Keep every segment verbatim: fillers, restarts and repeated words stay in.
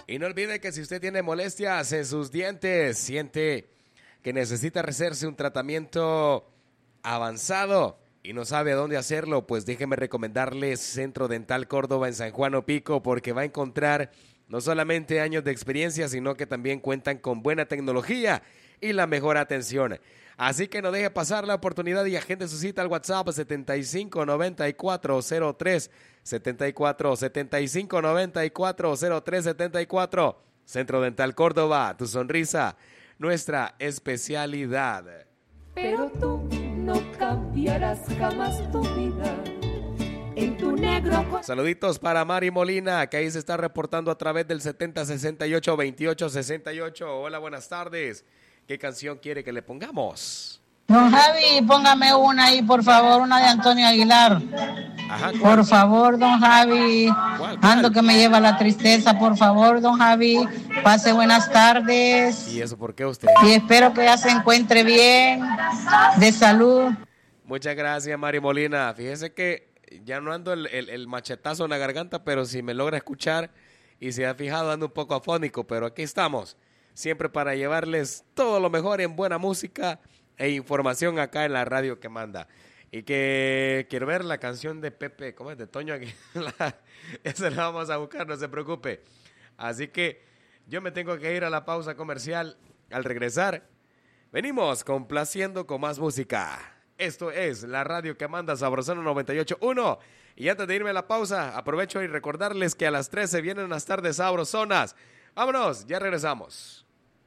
Y no olvide que si usted tiene molestias en sus dientes, siente que necesita hacerse un tratamiento avanzado y no sabe a dónde hacerlo, pues déjeme recomendarle Centro Dental Córdoba en San Juan Opico, porque va a encontrar no solamente años de experiencia, sino que también cuentan con buena tecnología y la mejor atención. Así que no deje pasar la oportunidad y agende su cita al WhatsApp setenta y cinco noventa y cuatro cero tres setenta y cuatro, setenta y cinco noventa y cuatro cero tres setenta y cuatro. Centro Dental Córdoba, tu sonrisa, nuestra especialidad. Pero tú no cambiarás jamás tu vida en tu negro. Saluditos para Mari Molina, que ahí se está reportando a través del setenta sesenta y ocho veintiocho sesenta y ocho. Hola, buenas tardes. ¿Qué canción quiere que le pongamos? Don Javi, póngame una ahí, por favor, una de Antonio Aguilar. Ajá, por favor, don Javi. ¿Cuál, cuál? Ando que me lleva la tristeza, por favor, don Javi. Pase buenas tardes. ¿Y eso por qué usted? Y espero que ya se encuentre bien, de salud. Muchas gracias, Mari Molina. Fíjese que ya no ando el, el, el machetazo en la garganta, pero si me logra escuchar y se ha fijado, ando un poco afónico, pero aquí estamos. Siempre para llevarles todo lo mejor en buena música e información acá en la radio que manda. Y que quiero ver la canción de Pepe, ¿cómo es? De Toño Aguilar. Esa la vamos a buscar, no se preocupe. Así que yo me tengo que ir a la pausa comercial. Al regresar, venimos complaciendo con más música. Esto es la radio que manda Sabrosona noventa y ocho punto uno. Y antes de irme a la pausa, aprovecho y recordarles que a las trece vienen las tardes sabrosonas. Vámonos, ya regresamos.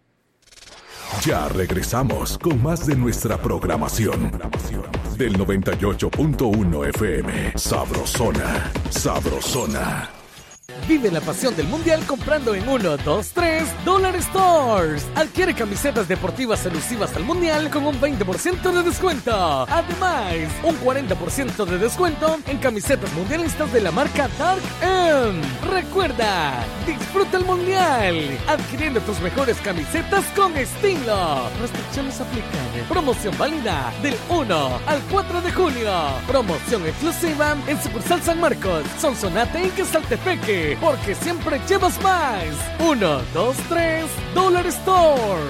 Ya regresamos con más de nuestra programación del noventa y ocho punto uno F M. Sabrosona, Sabrosona. Vive la pasión del mundial comprando en uno, dos, tres Dollar Stores. Adquiere camisetas deportivas elusivas al mundial con un veinte por ciento de descuento. Además, un cuarenta por ciento de descuento en camisetas mundialistas de la marca Dark M. Recuerda, disfruta el mundial adquiriendo tus mejores camisetas con estilo. Restricciones aplican. Promoción válida del uno al cuatro de junio. Promoción exclusiva en sucursal San Marcos, Sonsonate y Quesaltepeque. Porque siempre llevas más. Uno, dos, tres, Dollar Store.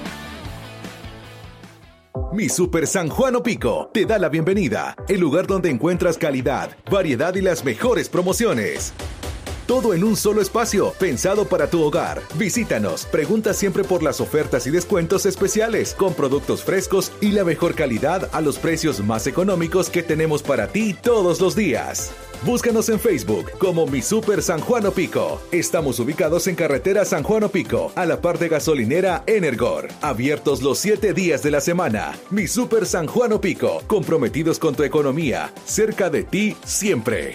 Mi Super San Juan Opico te da la bienvenida, el lugar donde encuentras calidad, variedad y las mejores promociones. Todo en un solo espacio, pensado para tu hogar. Visítanos, pregunta siempre por las ofertas y descuentos especiales, con productos frescos y la mejor calidad a los precios más económicos que tenemos para ti todos los días. Búscanos en Facebook como Mi Super San Juan Opico. Estamos ubicados en carretera San Juan Opico, a la par de gasolinera Energor. Abiertos los siete días de la semana. Mi Super San Juan Opico, comprometidos con tu economía, cerca de ti siempre.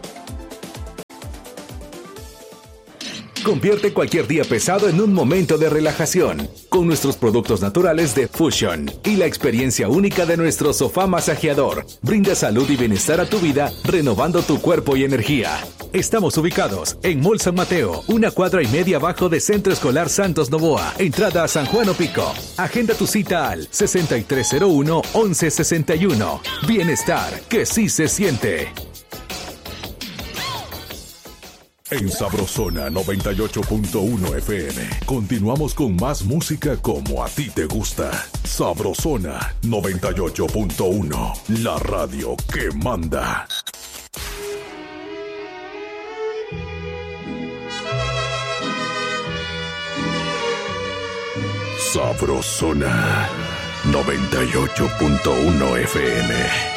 Convierte cualquier día pesado en un momento de relajación con nuestros productos naturales de Fusion y la experiencia única de nuestro sofá masajeador. Brinda salud y bienestar a tu vida, renovando tu cuerpo y energía. Estamos ubicados en Mall San Mateo, una cuadra y media abajo de Centro Escolar Santos Novoa, entrada a San Juan Opico. Agenda tu cita al sesenta y tres cero uno, once sesenta y uno. Bienestar que sí se siente. En Sabrosona noventa y ocho punto uno F M. Continuamos con más música como a ti te gusta. Sabrosona noventa y ocho punto uno. La radio que manda. Sabrosona noventa y ocho punto uno F M.